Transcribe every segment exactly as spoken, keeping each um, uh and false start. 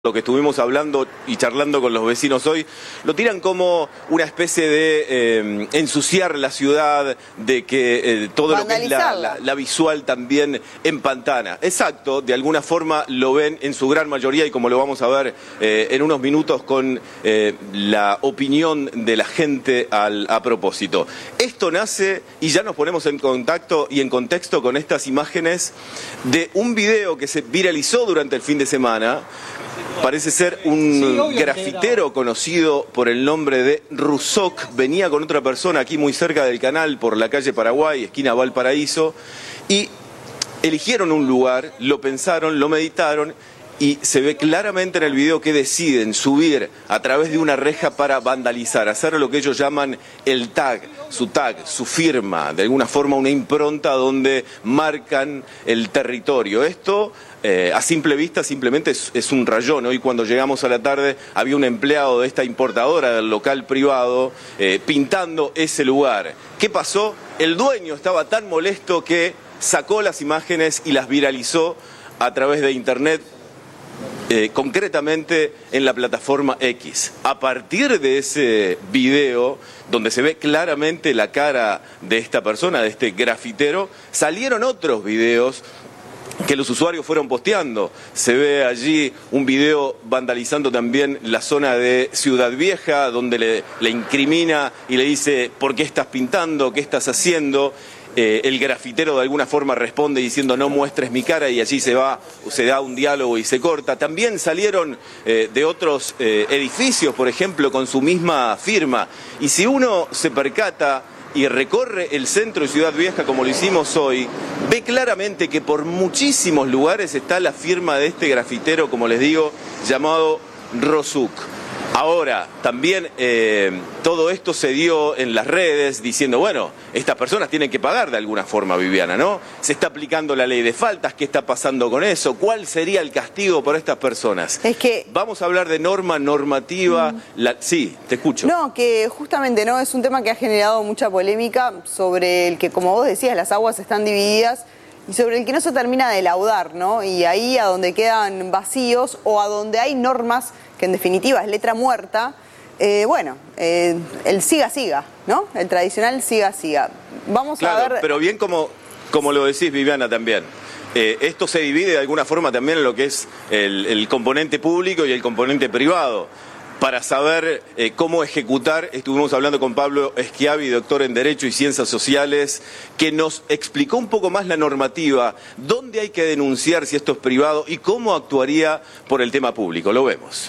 Lo que estuvimos hablando y charlando con los vecinos hoy, lo tiran como una especie de eh, ensuciar la ciudad, de que eh, todo lo que es la, la, la visual también empantana. Exacto, de alguna forma lo ven en su gran mayoría y como lo vamos a ver eh, en unos minutos con eh, la opinión de la gente al, a propósito. Esto nace, y ya nos ponemos en contacto y en contexto con estas imágenes, de un video que se viralizó durante el fin de semana. Parece ser un grafitero conocido por el nombre de Rusok. Venía con otra persona aquí muy cerca del canal, por la calle Paraguay, esquina Valparaíso, y eligieron un lugar, lo pensaron, lo meditaron, y se ve claramente en el video que deciden subir a través de una reja para vandalizar, hacer lo que ellos llaman el tag, su tag, su firma, de alguna forma una impronta donde marcan el territorio. Esto, eh, a simple vista, simplemente es, es un rayón. Hoy cuando llegamos a la tarde había un empleado de esta importadora del local privado eh, pintando ese lugar. ¿Qué pasó? El dueño estaba tan molesto que sacó las imágenes y las viralizó a través de internet. Eh, concretamente en la plataforma X. A partir de ese video, donde se ve claramente la cara de esta persona, de este grafitero, salieron otros videos que los usuarios fueron posteando. Se ve allí un video vandalizando también la zona de Ciudad Vieja, donde le, le incrimina y le dice, ¿por qué estás pintando? ¿Qué estás haciendo? Eh, el grafitero de alguna forma responde diciendo no muestres mi cara y allí se va, se da un diálogo y se corta. También salieron eh, de otros eh, edificios, por ejemplo, con su misma firma. Y si uno se percata y recorre el centro de Ciudad Vieja como lo hicimos hoy, ve claramente que por muchísimos lugares está la firma de este grafitero, como les digo, llamado Rusok. Ahora, también eh, todo esto se dio en las redes diciendo, bueno, estas personas tienen que pagar de alguna forma, Viviana, ¿no? Se está aplicando la ley de faltas, ¿qué está pasando con eso? ¿Cuál sería el castigo por estas personas? Es que... Vamos a hablar de norma normativa. Mm. La... Sí, te escucho. No, que justamente no es un tema que ha generado mucha polémica sobre el que, como vos decías, las aguas están divididas y sobre el que no se termina de laudar, ¿no? Y ahí a donde quedan vacíos o a donde hay normas que en definitiva es letra muerta, eh, bueno, eh, el siga-siga, ¿no? El tradicional siga-siga. Vamos claro, a ver... pero bien como, como lo decís, Viviana, también. Eh, esto se divide de alguna forma también en lo que es el, el componente público y el componente privado. Para saber eh, cómo ejecutar, estuvimos hablando con Pablo Schiavi, doctor en Derecho y Ciencias Sociales, que nos explicó un poco más la normativa, dónde hay que denunciar si esto es privado y cómo actuaría por el tema público. Lo vemos.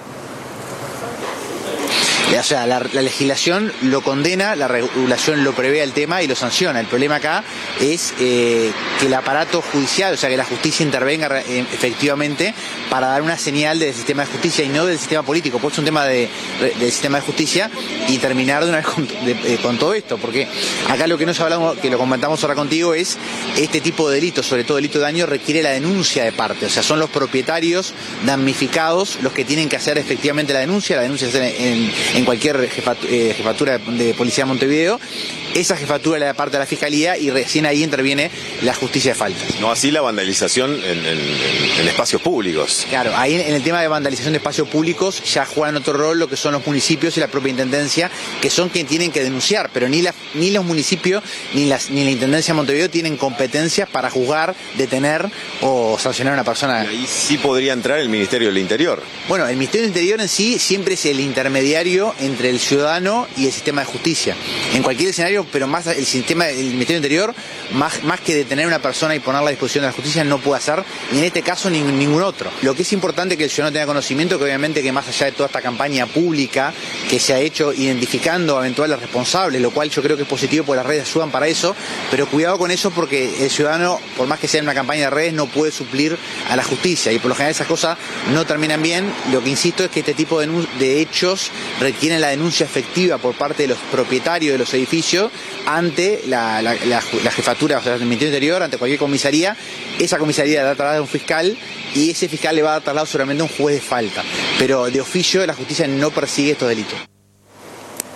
O sea, la, la legislación lo condena, la regulación lo prevé el tema y lo sanciona. El problema acá es eh, que el aparato judicial, o sea, que la justicia intervenga eh, efectivamente para dar una señal del sistema de justicia y no del sistema político. Por eso es un tema de, del sistema de justicia y terminar de una vez con, de, eh, con todo esto. Porque acá lo que nos hablamos, que lo comentamos ahora contigo, es este tipo de delitos, sobre todo delito de daño, requiere la denuncia de parte. O sea, son los propietarios damnificados los que tienen que hacer efectivamente la denuncia. La denuncia se hace en, en en cualquier jefatura, eh, jefatura de Policía de Montevideo. Esa jefatura le da parte a la Fiscalía y recién ahí interviene la justicia de faltas. No así la vandalización en, en, en espacios públicos. Claro, ahí en el tema de vandalización de espacios públicos ya juegan otro rol lo que son los municipios y la propia Intendencia, que son quienes tienen que denunciar, pero ni, la, ni los municipios ni, las, ni la Intendencia de Montevideo tienen competencias para juzgar, detener o sancionar a una persona. Y ahí sí podría entrar el Ministerio del Interior. Bueno, el Ministerio del Interior en sí siempre es el intermediario entre el ciudadano y el sistema de justicia. En cualquier escenario, pero más el sistema, el Ministerio del Interior, más, más que detener a una persona y ponerla a disposición de la justicia, no puede hacer, y en este caso ni, ningún otro. Lo que es importante que el ciudadano tenga conocimiento, que obviamente que más allá de toda esta campaña pública que se ha hecho identificando a eventuales responsables, lo cual yo creo que es positivo porque las redes ayudan para eso, pero cuidado con eso porque el ciudadano, por más que sea una campaña de redes, no puede suplir a la justicia y por lo general esas cosas no terminan bien. Lo que insisto es que este tipo de, de hechos requieren la denuncia efectiva por parte de los propietarios de los edificios ante la, la, la, la jefatura, o sea, del Ministerio Interior, ante cualquier comisaría. Esa comisaría da traslado a un fiscal y ese fiscal le va a dar traslado solamente a un juez de falta. Pero de oficio la justicia no persigue estos delitos.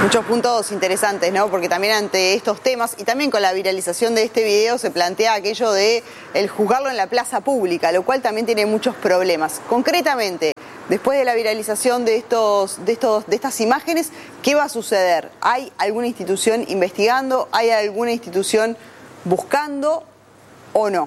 Muchos puntos interesantes, ¿no? Porque también ante estos temas y también con la viralización de este video se plantea aquello de el juzgarlo en la plaza pública, lo cual también tiene muchos problemas. Concretamente, después de la viralización de estos, de estos, de estas imágenes, ¿qué va a suceder? ¿Hay alguna institución investigando? ¿Hay alguna institución buscando o no?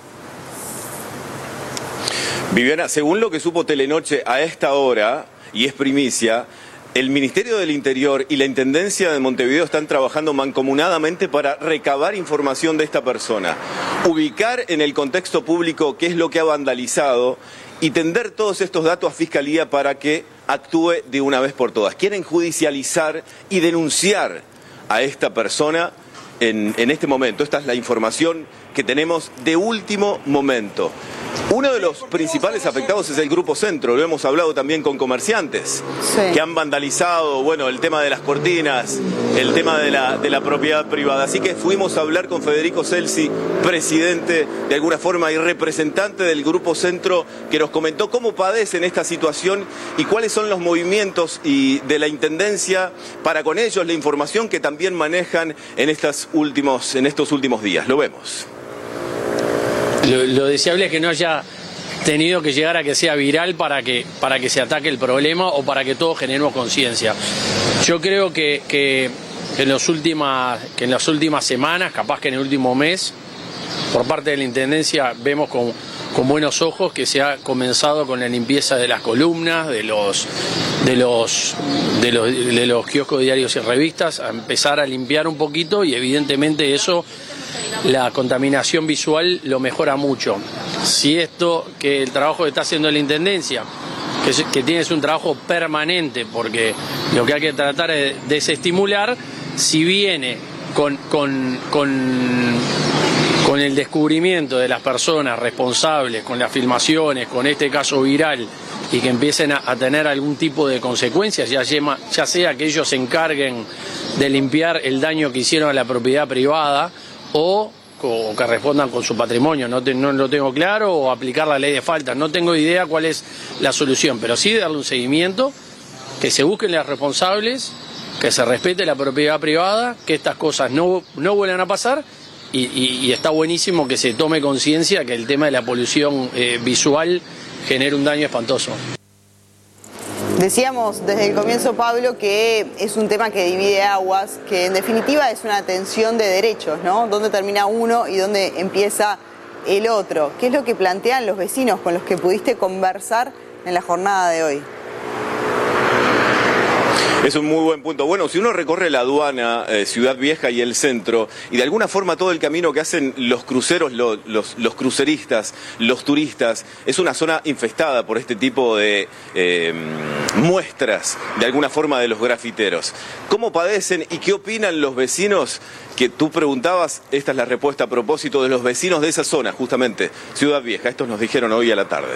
Viviana, según lo que supo Telenoche a esta hora, y es primicia, el Ministerio del Interior y la Intendencia de Montevideo están trabajando mancomunadamente para recabar información de esta persona, ubicar en el contexto público qué es lo que ha vandalizado y tender todos estos datos a Fiscalía para que actúe de una vez por todas. Quieren judicializar y denunciar a esta persona en, en este momento. Esta es la información que tenemos de último momento. Uno de los principales afectados es el Grupo Centro, lo hemos hablado también con comerciantes, sí, que han vandalizado, bueno, el tema de las cortinas, el tema de la, de la propiedad privada. Así que fuimos a hablar con Federico Celsi, presidente de alguna forma y representante del Grupo Centro, que nos comentó cómo padecen esta situación y cuáles son los movimientos y de la Intendencia para con ellos, la información que también manejan en, estas últimos, en estos últimos días. Lo vemos. Lo, lo deseable es que no haya tenido que llegar a que sea viral para que, para que se ataque el problema o para que todos generemos conciencia. Yo creo que, que, en los últimas, que en las últimas semanas, capaz que en el último mes, por parte de la Intendencia vemos con, con buenos ojos que se ha comenzado con la limpieza de las columnas, de los, de los, de los, de los kioscos, diarios y revistas, a empezar a limpiar un poquito y evidentemente eso, la contaminación visual lo mejora mucho. Si esto, que el trabajo que está haciendo la Intendencia, que, es, que tiene es un trabajo permanente, porque lo que hay que tratar es de desestimular, si viene con, con, con, con el descubrimiento de las personas responsables, con las filmaciones, con este caso viral, y que empiecen a, a tener algún tipo de consecuencias, ya, ya sea que ellos se encarguen de limpiar el daño que hicieron a la propiedad privada, o, o que respondan con su patrimonio, no, te, no lo tengo claro, o aplicar la ley de faltas, no tengo idea cuál es la solución, pero sí darle un seguimiento, que se busquen los responsables, que se respete la propiedad privada, que estas cosas no, no vuelvan a pasar, y, y, y está buenísimo que se tome conciencia que el tema de la polución eh, visual genera un daño espantoso. Decíamos desde el comienzo, Pablo, que es un tema que divide aguas, que en definitiva es una tensión de derechos, ¿no? ¿Dónde termina uno y dónde empieza el otro? ¿Qué es lo que plantean los vecinos con los que pudiste conversar en la jornada de hoy? Es un muy buen punto. Bueno, si uno recorre la aduana, eh, Ciudad Vieja y el centro, y de alguna forma todo el camino que hacen los cruceros, lo, los, los cruceristas, los turistas, es una zona infestada por este tipo de eh, muestras, de alguna forma, de los grafiteros. ¿Cómo padecen y qué opinan los vecinos? Que tú preguntabas, esta es la respuesta a propósito de los vecinos de esa zona, justamente, Ciudad Vieja. Estos nos dijeron hoy a la tarde.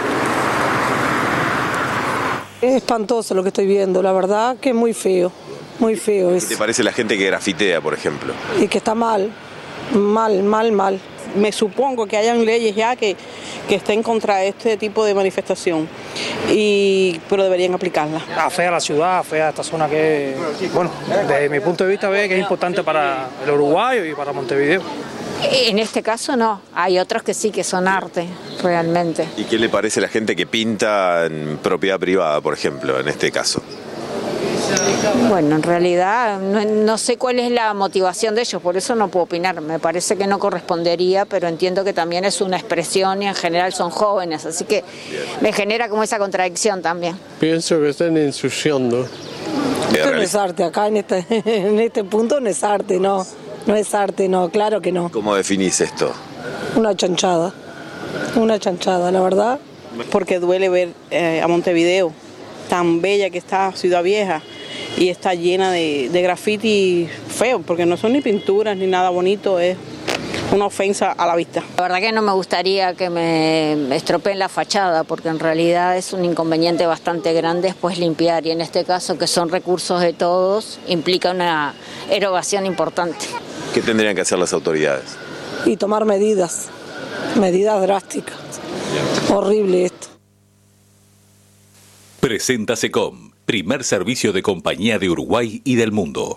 Es espantoso lo que estoy viendo, la verdad que es muy feo, muy feo. ¿Qué es. te parece la gente que grafitea, por ejemplo? Y que está mal, mal, mal, mal. Me supongo que hayan leyes ya que, que estén contra este tipo de manifestación, y, pero deberían aplicarla. Afea la ciudad, afea esta zona que, bueno, desde mi punto de vista ve que es importante para el uruguayo y para Montevideo. En este caso no, hay otros que sí que son arte, realmente. ¿Y qué le parece a la gente que pinta en propiedad privada, por ejemplo, en este caso? Bueno, en realidad no, no sé cuál es la motivación de ellos, por eso no puedo opinar. Me parece que no correspondería, pero entiendo que también es una expresión y en general son jóvenes, así que me genera como esa contradicción también. Pienso que están ensuciando. Esto no es arte, acá en este, en este punto no es arte, no. No es arte, no, claro que no. ¿Cómo definís esto? Una chanchada, una chanchada, la verdad. Porque duele ver eh, a Montevideo, tan bella que está Ciudad Vieja, y está llena de, de graffiti feo, porque no son ni pinturas ni nada bonito, es una ofensa a la vista. La verdad que no me gustaría que me estropeen la fachada, porque en realidad es un inconveniente bastante grande después limpiar, y en este caso, que son recursos de todos, implica una erogación importante. ¿Qué tendrían que hacer las autoridades? Y tomar medidas, medidas drásticas. Horrible esto. Presenta SECOM. primer servicio de compañía de Uruguay y del mundo.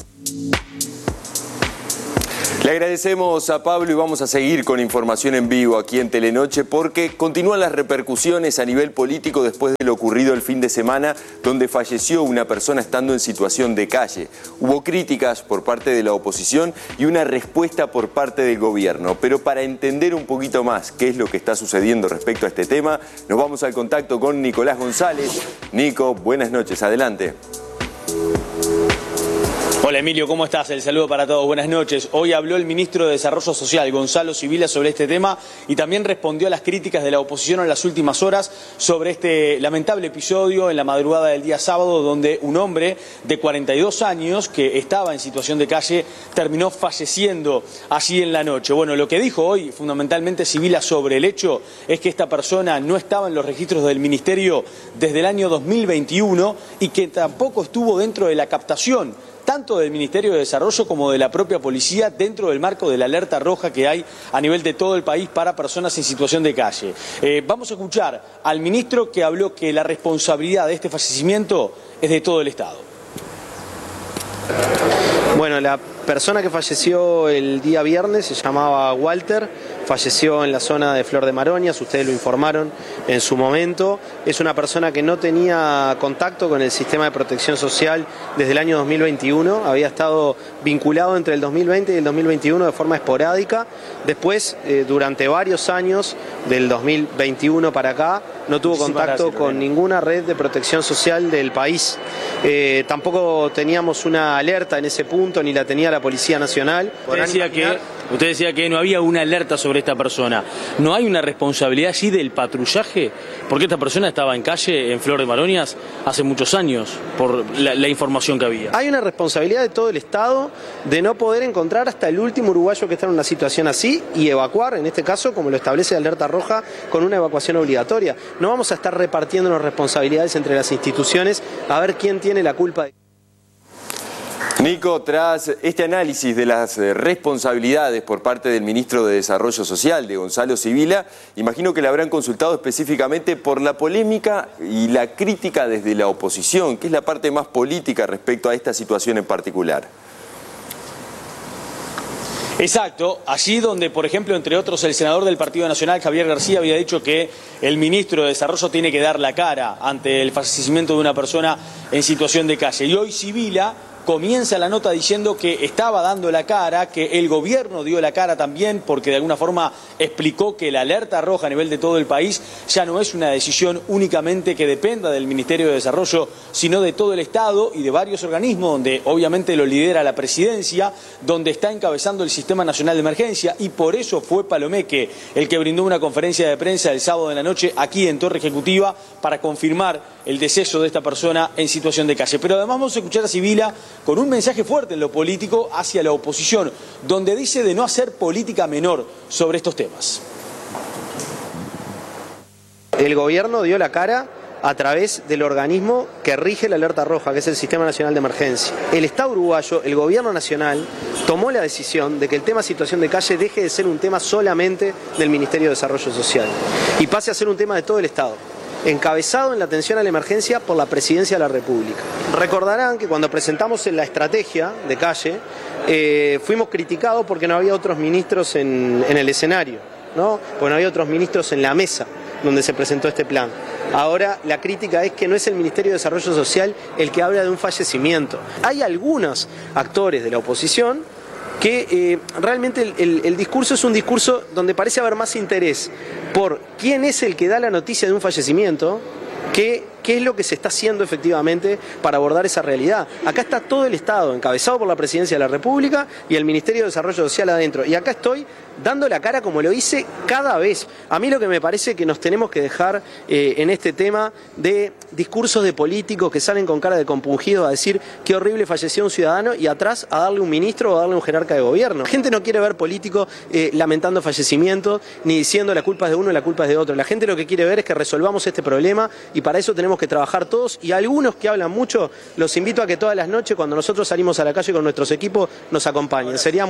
Le agradecemos a Pablo y vamos a seguir con información en vivo aquí en Telenoche porque continúan las repercusiones a nivel político después de lo ocurrido el fin de semana donde falleció una persona estando en situación de calle. Hubo críticas por parte de la oposición y una respuesta por parte del gobierno. Pero para entender un poquito más qué es lo que está sucediendo respecto a este tema, nos vamos al contacto con Nicolás González. Nico, buenas noches, adelante. Hola Emilio, ¿cómo estás? El saludo para todos, buenas noches. Hoy habló el ministro de Desarrollo Social, Gonzalo Sibila, sobre este tema y también respondió a las críticas de la oposición en las últimas horas sobre este lamentable episodio en la madrugada del día sábado donde un hombre de cuarenta y dos años que estaba en situación de calle terminó falleciendo allí en la noche. Bueno, lo que dijo hoy fundamentalmente Sibila sobre el hecho es que esta persona no estaba en los registros del ministerio desde el año dos mil veintiuno y que tampoco estuvo dentro de la captación tanto del Ministerio de Desarrollo como de la propia policía dentro del marco de la alerta roja que hay a nivel de todo el país para personas en situación de calle. Eh, vamos a escuchar al ministro que habló que la responsabilidad de este fallecimiento es de todo el Estado. Bueno, la persona que falleció el día viernes se llamaba Walter, falleció en la zona de Flor de Maroñas, ustedes lo informaron en su momento. Es una persona que no tenía contacto con el sistema de protección social desde el año dos mil veintiuno, había estado vinculado entre el dos mil veinte y el dos mil veintiuno de forma esporádica. Después, eh, durante varios años, del dos mil veintiuno para acá, no tuvo contacto con ninguna red de protección social del país. Eh, tampoco teníamos una alerta en ese punto, ni la tenía la Policía Nacional. Usted decía, que, usted decía que no había una alerta sobre esta persona. ¿No hay una responsabilidad allí del patrullaje? Porque esta persona estaba en calle, en Flor de Maroñas, hace muchos años, por la, la información que había. Hay una responsabilidad de todo el Estado de no poder encontrar hasta el último uruguayo que está en una situación así y evacuar, en este caso, como lo establece la alerta roja, con una evacuación obligatoria. No vamos a estar repartiéndonos responsabilidades entre las instituciones a ver quién tiene la culpa de... Nico, tras este análisis de las responsabilidades por parte del ministro de Desarrollo Social, de Gonzalo Sibila, imagino que le habrán consultado específicamente por la polémica y la crítica desde la oposición, que es la parte más política respecto a esta situación en particular. Exacto, allí donde, por ejemplo, entre otros, el senador del Partido Nacional, Javier García, había dicho que el ministro de Desarrollo tiene que dar la cara ante el fallecimiento de una persona en situación de calle. Y hoy Sibila comienza la nota diciendo que estaba dando la cara, que el gobierno dio la cara también, porque de alguna forma explicó que la alerta roja a nivel de todo el país ya no es una decisión únicamente que dependa del Ministerio de Desarrollo, sino de todo el Estado y de varios organismos, donde obviamente lo lidera la Presidencia, donde está encabezando el Sistema Nacional de Emergencia, y por eso fue Palomeque el que brindó una conferencia de prensa el sábado de la noche aquí en Torre Ejecutiva para confirmar el deceso de esta persona en situación de calle. Pero además vamos a escuchar a Sibila con un mensaje fuerte en lo político hacia la oposición, donde dice de no hacer política menor sobre estos temas. El gobierno dio la cara a través del organismo que rige la alerta roja, que es el Sistema Nacional de Emergencia. El Estado uruguayo, el gobierno nacional, tomó la decisión de que el tema situación de calle deje de ser un tema solamente del Ministerio de Desarrollo Social y pase a ser un tema de todo el Estado, encabezado en la atención a la emergencia por la Presidencia de la República. Recordarán que cuando presentamos la estrategia de calle, eh, fuimos criticados porque no había otros ministros en, en el escenario, ¿no? Porque no había otros ministros en la mesa donde se presentó este plan. Ahora la crítica es que no es el Ministerio de Desarrollo Social el que habla de un fallecimiento. Hay algunos actores de la oposición que eh, realmente el, el, el discurso es un discurso donde parece haber más interés por quién es el que da la noticia de un fallecimiento que qué es lo que se está haciendo efectivamente para abordar esa realidad. Acá está todo el Estado, encabezado por la Presidencia de la República y el Ministerio de Desarrollo Social adentro. Y acá estoy dando la cara como lo hice cada vez. A mí lo que me parece que nos tenemos que dejar eh, en este tema de discursos de políticos que salen con cara de compungidos a decir qué horrible falleció un ciudadano y atrás a darle un ministro o a darle un jerarca de gobierno. La gente no quiere ver políticos eh, lamentando fallecimientos ni diciendo la culpa es de uno y la culpa es de otro. La gente lo que quiere ver es que resolvamos este problema y para eso tenemos que trabajar todos, y algunos que hablan mucho los invito a que todas las noches cuando nosotros salimos a la calle con nuestros equipos nos acompañen. Sería